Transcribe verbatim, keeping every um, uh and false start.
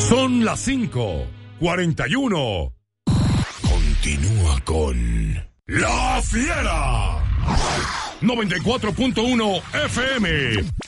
Son las cinco cuarenta y uno. Continúa con La Fiera. noventa y cuatro punto uno F M.